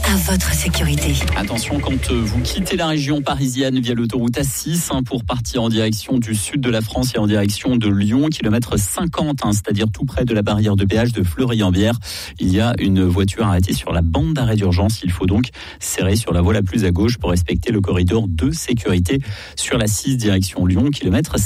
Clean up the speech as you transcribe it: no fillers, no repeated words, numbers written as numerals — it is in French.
à votre sécurité. Attention quand vous quittez la région parisienne via l'autoroute A6 pour partir en direction du sud de la France et en direction de Lyon, kilomètre 50, c'est-à-dire tout près de la barrière de péage de Fleury-en-Bière. Il y a une voiture arrêtée sur la bande d'arrêt d'urgence. Il faut donc serrer sur la voie la plus à gauche pour respecter le corridor de sécurité sur la 6 direction Lyon, kilomètre